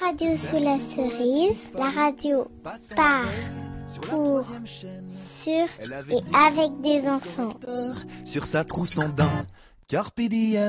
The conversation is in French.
radio sous la cerise, la radio par, pour, sur et avec des enfants. Sur sa trousse en daim, carpe diem.